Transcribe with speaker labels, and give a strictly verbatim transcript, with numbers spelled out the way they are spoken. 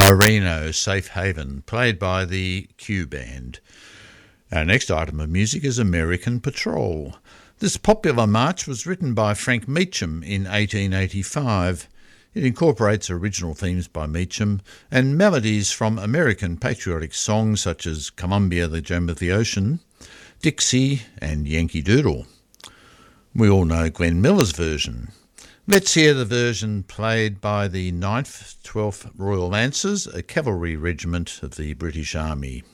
Speaker 1: Reno, Safe Haven, played by the Q Band. Our next item of music is American Patrol. This popular march was written by Frank Meacham in eighteen eighty-five. It incorporates original themes by Meacham and melodies from American patriotic songs such as Columbia, the Gem of the Ocean, Dixie and Yankee Doodle. We all know Glenn Miller's version. Let's hear the version played by the ninth, twelfth Royal Lancers, a cavalry regiment of the British Army.